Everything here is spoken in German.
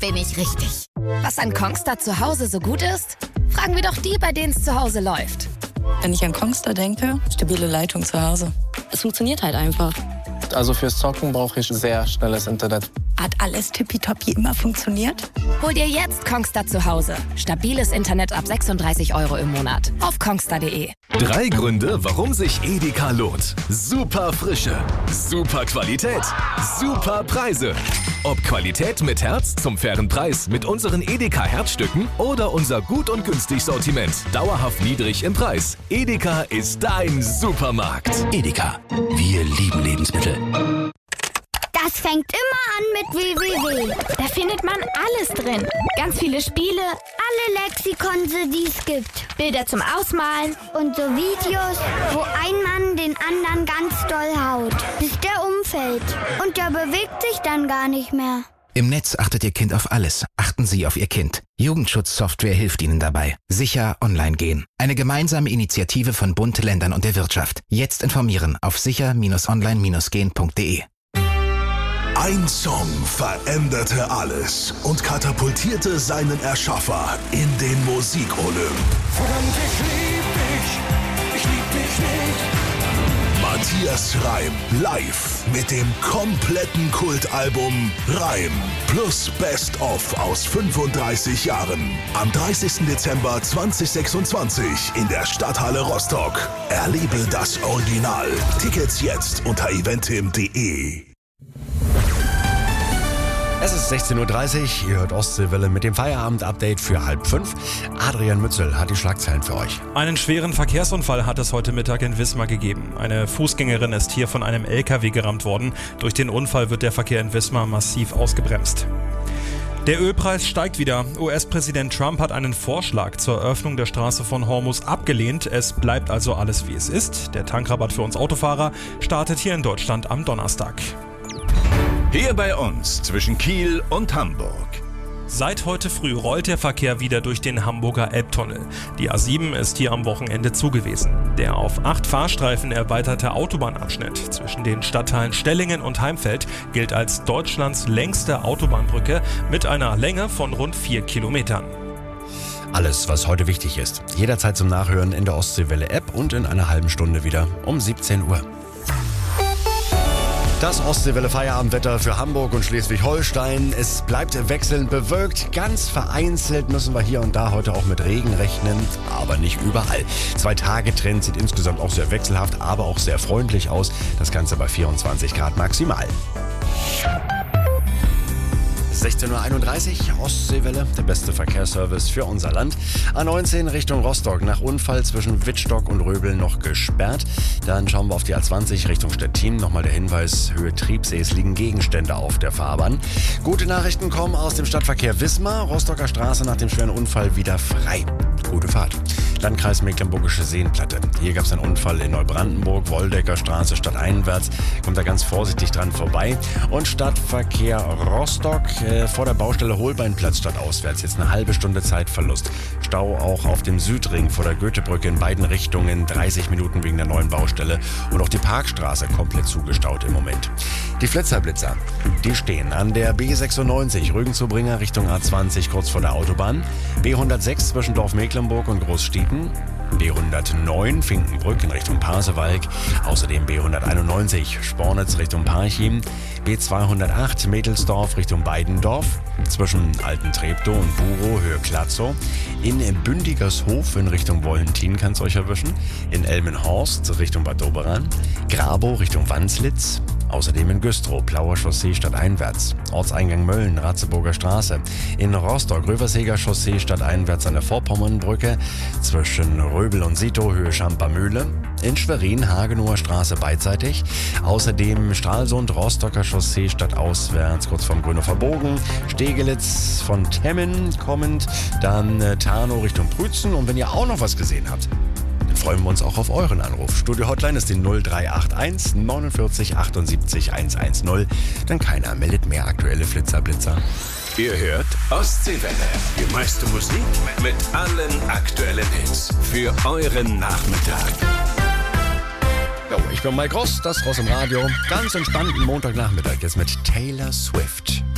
bin ich richtig. Was an Kongstar zu Hause so gut ist? Fragen wir doch die, bei denen es zu Hause läuft. Wenn ich an Kongstar denke, stabile Leitung zu Hause. Es funktioniert halt einfach. Also fürs Zocken brauche ich sehr schnelles Internet. Hat alles tippitoppi immer funktioniert? Hol dir jetzt Kongstar zu Hause. Stabiles Internet ab 36 € im Monat. Auf kongstar.de. 3 Gründe, warum sich Edeka lohnt. Super Frische, super Qualität, super Preise. Ob Qualität mit Herz zum fairen Preis mit unseren Edeka Herzstücken oder unser gut und günstig Sortiment. Dauerhaft niedrig im Preis. Edeka ist dein Supermarkt. Edeka, wir lieben Lebensmittel. Das fängt immer an mit www. Da findet man alles drin. Ganz viele Spiele, alle Lexikonse, die es gibt. Bilder zum Ausmalen und so Videos, wo ein Mann den anderen ganz doll haut, bis der umfällt. Und der bewegt sich dann gar nicht mehr. Im Netz achtet Ihr Kind auf alles. Achten Sie auf Ihr Kind. Jugendschutzsoftware hilft Ihnen dabei. Sicher online gehen. Eine gemeinsame Initiative von Bund, Ländern und der Wirtschaft. Jetzt informieren auf sicher-online-gehen.de. Ein Song veränderte alles und katapultierte seinen Erschaffer in den Musikolymp. Verdammt, ich lieb dich nicht. Matthias Reim live mit dem kompletten Kultalbum Reim plus Best of aus 35 Jahren. Am 30. Dezember 2026 in der Stadthalle Rostock. Erlebe das Original. Tickets jetzt unter eventim.de. Es ist 16:30 Uhr, ihr hört Ostseewelle mit dem Feierabend-Update für 4:30. Adrian Mützel hat die Schlagzeilen für euch. Einen schweren Verkehrsunfall hat es heute Mittag in Wismar gegeben. Eine Fußgängerin ist hier von einem LKW gerammt worden. Durch den Unfall wird der Verkehr in Wismar massiv ausgebremst. Der Ölpreis steigt wieder. US-Präsident Trump hat einen Vorschlag zur Eröffnung der Straße von Hormuz abgelehnt. Es bleibt also alles, wie es ist. Der Tankrabatt für uns Autofahrer startet hier in Deutschland am Donnerstag. Hier bei uns zwischen Kiel und Hamburg. Seit heute früh rollt der Verkehr wieder durch den Hamburger Elbtunnel. Die A7 ist hier am Wochenende zugewiesen. Der auf 8 Fahrstreifen erweiterte Autobahnabschnitt zwischen den Stadtteilen Stellingen und Heimfeld gilt als Deutschlands längste Autobahnbrücke mit einer Länge von rund 4 Kilometern. Alles, was heute wichtig ist. Jederzeit zum Nachhören in der Ostseewelle-App und in einer halben Stunde wieder um 17 Uhr. Das Ostseewelle-Feierabendwetter für Hamburg und Schleswig-Holstein. Es bleibt wechselnd bewölkt. Ganz vereinzelt müssen wir hier und da heute auch mit Regen rechnen, aber nicht überall. 2-Tage-Trend sieht insgesamt auch sehr wechselhaft, aber auch sehr freundlich aus. Das Ganze bei 24 Grad maximal. 16:31 Uhr, Ostseewelle, der beste Verkehrsservice für unser Land. A19 Richtung Rostock, nach Unfall zwischen Wittstock und Röbel noch gesperrt. Dann schauen wir auf die A20 Richtung Stettin. Nochmal der Hinweis, Höhe Triebsees liegen Gegenstände auf der Fahrbahn. Gute Nachrichten kommen aus dem Stadtverkehr Wismar. Rostocker Straße nach dem schweren Unfall wieder frei. Gute Fahrt. Landkreis Mecklenburgische Seenplatte. Hier gab es einen Unfall in Neubrandenburg, Woldecker Straße stadteinwärts. Kommt da ganz vorsichtig dran vorbei. Und Stadtverkehr Rostock vor der Baustelle Holbeinplatz stadtauswärts. Jetzt eine halbe Stunde Zeitverlust. Stau auch auf dem Südring vor der Goethebrücke in beiden Richtungen. 30 Minuten wegen der neuen Baustelle. Und auch die Parkstraße komplett zugestaut im Moment. Die Flitzerblitzer, die stehen an der B96 Rügen-Zubringer Richtung A20 kurz vor der Autobahn. B106 zwischen Dorf Mecklenburg und Großstiepen. B109 Finkenbrück in Richtung Pasewalk, außerdem B191 Spornitz Richtung Parchim, B208 Mädelsdorf Richtung Beidendorf, zwischen Alten Treptow und Burow Höhe Klatzow, in Bündigershof in Richtung Wollentin kann es euch erwischen, in Elmenhorst Richtung Bad Doberan, Grabow Richtung Wanslitz, außerdem in Güstrow, Plauer Chaussee stadteinwärts, Ortseingang Mölln, Ratzeburger Straße, in Rostock, Röverseger Chaussee stadteinwärts an der Vorpommernbrücke, zwischen Röbel und Sito Höhe Schampermühle, in Schwerin, Hagenower Straße beidseitig, außerdem Stralsund, Rostocker Chaussee stadtauswärts, kurz vorm Grünhofer Bogen, Stegelitz von Temmen kommend, dann Tarnow Richtung Prützen und wenn ihr auch noch was gesehen habt, dann freuen wir uns auch auf euren Anruf. Studio-Hotline ist die 0381 49 78 110, denn keiner meldet mehr aktuelle Flitzer-Blitzer. Ihr hört Ostseewelle. Die meiste Musik mit allen aktuellen Hits für euren Nachmittag. Jo, ich bin Mike Ross, das Ross im Radio. Ganz entspannten Montagnachmittag jetzt mit Taylor Swift.